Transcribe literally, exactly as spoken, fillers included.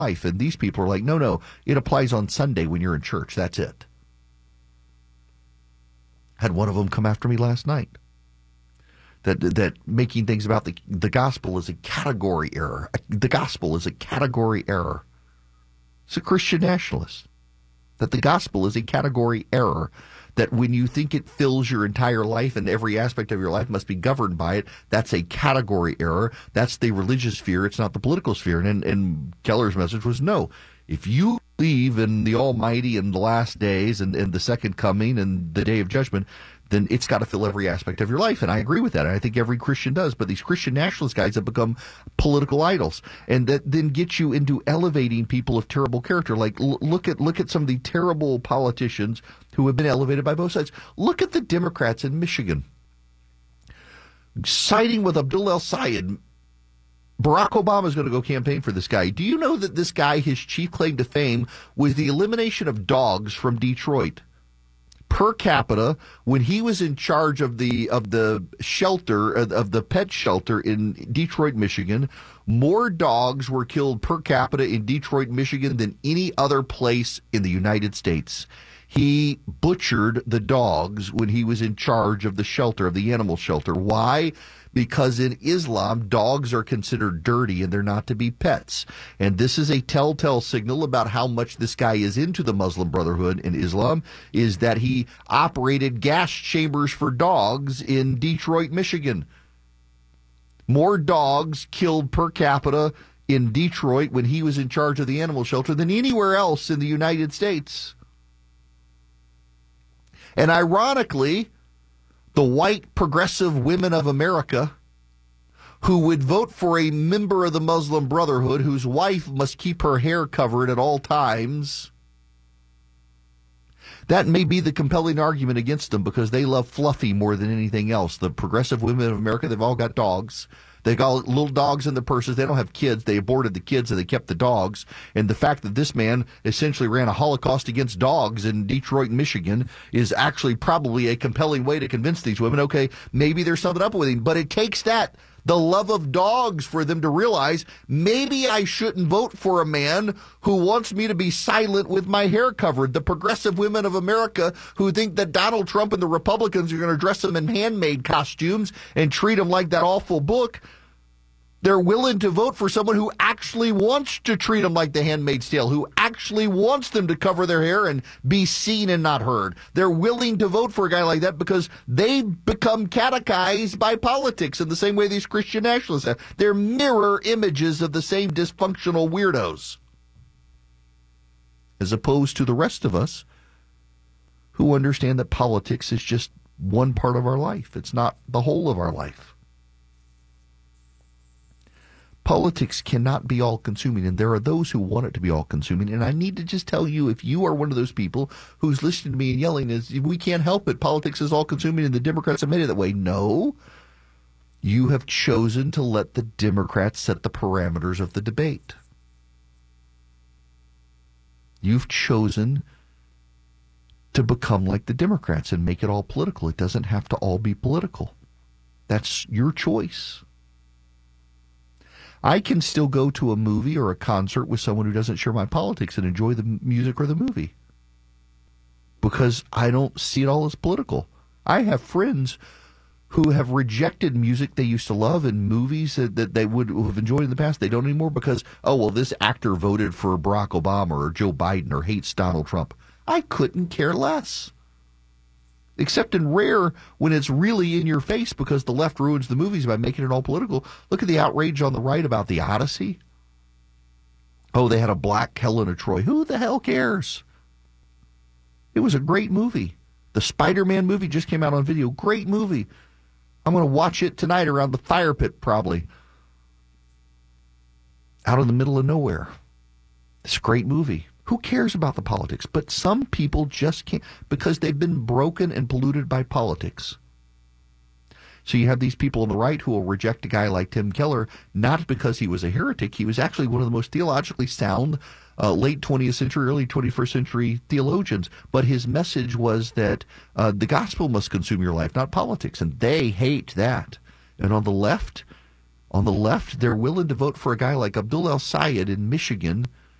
life. And these people are like, no, no, it applies on Sunday when you're in church. That's it. Had one of them come after me last night. That that making things about the the gospel is a category error. The gospel is a category error. It's a Christian nationalist. That the gospel is a category error. That when you think it fills your entire life and every aspect of your life must be governed by it, that's a category error. That's the religious sphere. It's not the political sphere. And, and Keller's message was no. If you believe in the Almighty and the last days and, and the second coming and the day of judgment, then it's got to fill every aspect of your life. And I agree with that. And I think every Christian does. But these Christian nationalist guys have become political idols. And that then gets you into elevating people of terrible character. Like, l- look at look at some of the terrible politicians who have been elevated by both sides. Look at the Democrats in Michigan. Siding with Abdul El-Sayed. Barack Obama is going to go campaign for this guy. Do you know that this guy, his chief claim to fame was the elimination of dogs from Detroit? Per capita, when he was in charge of the of the shelter of the pet shelter in Detroit, Michigan, more dogs were killed per capita in Detroit, Michigan than any other place in the United States. He butchered the dogs when he was in charge of the shelter, of the animal shelter. Why? Because in Islam, dogs are considered dirty and they're not to be pets. And this is a telltale signal about how much this guy is into the Muslim Brotherhood in Islam, is that he operated gas chambers for dogs in Detroit, Michigan. More dogs killed per capita in Detroit when he was in charge of the animal shelter than anywhere else in the United States. And ironically, the white progressive women of America who would vote for a member of the Muslim Brotherhood whose wife must keep her hair covered at all times, that may be the compelling argument against them because they love Fluffy more than anything else. The progressive women of America, they've all got dogs. They got little dogs in their purses. They don't have kids. They aborted the kids and they kept the dogs. And the fact that this man essentially ran a holocaust against dogs in Detroit, Michigan is actually probably a compelling way to convince these women, okay, maybe there's something up with him. But it takes that, the love of dogs, for them to realize maybe I shouldn't vote for a man who wants me to be silent with my hair covered. The progressive women of America who think that Donald Trump and the Republicans are going to dress them in handmaid costumes and treat them like that awful book, they're willing to vote for someone who actually wants to treat them like the Handmaid's Tale, who actually wants them to cover their hair and be seen and not heard. They're willing to vote for a guy like that because they become catechized by politics in the same way these Christian nationalists have. They're mirror images of the same dysfunctional weirdos, as opposed to the rest of us who understand that politics is just one part of our life. It's not the whole of our life. Politics cannot be all-consuming, and there are those who want it to be all-consuming. And I need to just tell you, if you are one of those people who's listening to me and yelling, is we can't help it, politics is all-consuming, and the Democrats have made it that way. No. You have chosen to let the Democrats set the parameters of the debate. You've chosen to become like the Democrats and make it all political. It doesn't have to all be political. That's your choice. I can still go to a movie or a concert with someone who doesn't share my politics and enjoy the music or the movie because I don't see it all as political. I have friends who have rejected music they used to love and movies that, that they would have enjoyed in the past. They don't anymore because, oh, well, this actor voted for Barack Obama or Joe Biden or hates Donald Trump. I couldn't care less. Except in rare when it's really in your face because the left ruins the movies by making it all political. Look at the outrage on the right about the Odyssey. Oh, they had a black Helena Troy. Who the hell cares? It was a great movie. The Spider-Man movie just came out on video. Great movie. I'm going to watch it tonight around the fire pit probably. Out in the middle of nowhere. It's a great movie. Who cares about the politics? But some people just can't because they've been broken and polluted by politics. So you have these people on the right who will reject a guy like Tim Keller, not because he was a heretic. He was actually one of the most theologically sound uh, late twentieth century, early twenty-first century theologians. But his message was that uh, the gospel must consume your life, not politics. And they hate that. And on the left, on the left, they're willing to vote for a guy like Abdul El-Sayed in Michigan,